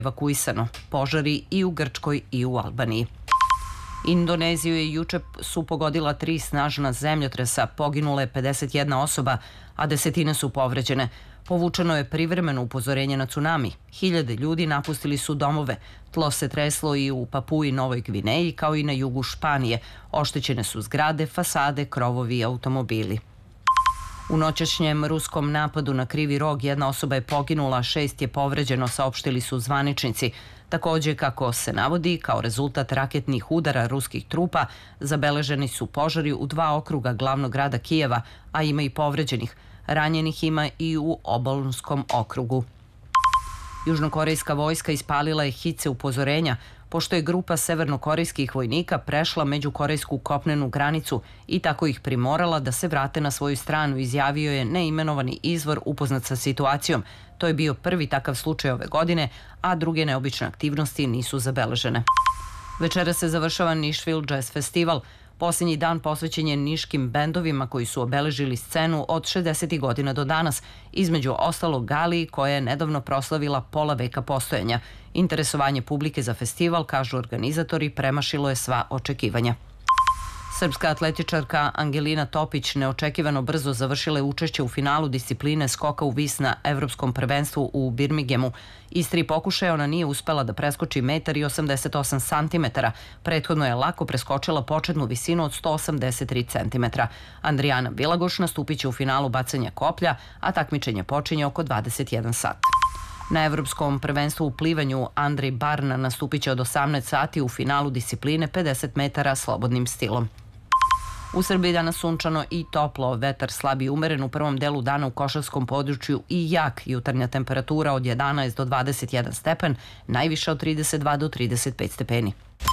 evakuisano. Požari i u Grčkoj i u Albaniji. Indoneziju je juče su pogodila 3 snažna zemljotresa, poginule 51 osoba, a desetine su povređene. Povučeno je privremeno upozorenje na tsunami. Hiljade ljudi napustili su domove. Tlo se treslo i u Papui Novoj Gvineji, kao i na jugu Španije. Oštećene su zgrade, fasade, krovovi i automobili. U noćašnjem ruskom napadu na Krivi Rog jedna osoba je poginula, 6 je povređeno, saopštili su zvaničnici. Takođe, kako se navodi, kao rezultat raketnih udara ruskih trupa, zabeleženi su požari u 2 okruga glavnog grada Kijeva, a ima i povređenih. Ranjenih ima i u Obolnskom okrugu. Južnokorejska vojska ispalila je hice upozorenja pošto je grupa severnokorejskih vojnika prešla međukorejsku kopnenu granicu i tako ih primorala da se vrate na svoju stranu, izjavio je neimenovani izvor upoznat sa situacijom. To je bio prvi takav slučaj ove godine, a druge neobične aktivnosti nisu zabeležene. Večera se završava Nišvil Jazz Festival. Posljednji dan posvećen je niškim bendovima koji su obeležili scenu od 60. godina do danas, između ostalog Gali, koja je nedavno proslavila pola veka postojanja. Interesovanje publike za festival, kažu organizatori, premašilo je sva očekivanja. Srpska atletičarka Angelina Topić neočekivano brzo završila je učešće u finalu discipline skoka u vis na Evropskom prvenstvu u Birminghamu. Iz 3 pokušaja ona nije uspela da preskoči 1,88 cm. Prethodno je lako preskočila početnu visinu od 183 cm. Andrijana Vilagoš nastupit će u finalu bacanja koplja, a takmičenje počinje oko 21 sat. Na Evropskom prvenstvu u plivanju Andrej Barna nastupit će od 18 sati u finalu discipline 50 metara slobodnim stilom. U Srbiji danas sunčano i toplo, vetar slab i umeren u prvom delu dana u Košavskom području i jak, jutarnja temperatura od 11 do 21 stepen, najviše od 32 do 35 stepeni.